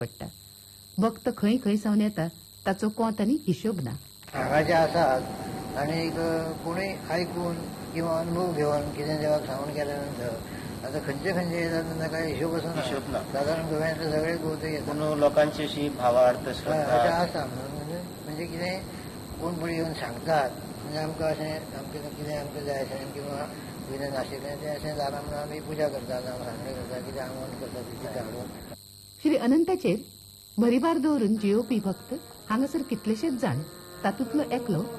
पडटा. भक्त खंय खंय सावन येता ताचो कोंत आनी हिशोब ना. हांगाचे आसात आनी कोणी आयकून किंवा अनुभव घेवन कितें देवाक सांगून केल्या नंतर आता खंयचे खंयचे येतात तेन्ना काय हिशोब आसना. सादारण गोव्यांतले सगळे गोवते येतात. पूण लोकांची अशी भावार्थ आसा म्हणजे कितें कोण पळय येवन सांगतात म्हणजे आमकां अशें आमकां कितें आमकां जाय अशें किंवा कितें नाशिल्लें तें अशें जालां म्हणून आमी पुजा करतात, जावं सांगणे करतात, कितें आंगवण करतात तिची हाडून. श्री अनंताचेर भरीभार दवरून जेवपी भक्त हांगासर कितलेशेच जाण, तातूंतलो एकलो